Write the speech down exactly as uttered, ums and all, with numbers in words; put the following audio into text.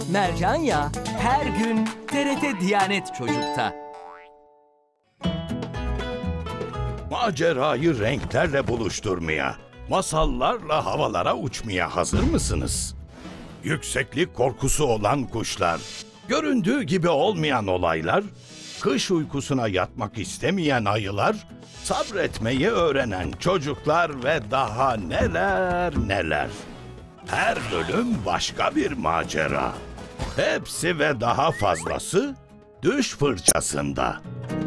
Mercan Yağı her gün T R T Diyanet Çocuk'ta. Macerayı renklerle buluşturmaya, masallarla havalara uçmaya hazır mısınız? Yükseklik korkusu olan kuşlar, göründüğü gibi olmayan olaylar, kış uykusuna yatmak istemeyen ayılar, sabretmeyi öğrenen çocuklar ve daha neler neler. Her bölüm başka bir macera. Hepsi ve daha fazlası Düş Fırçasında.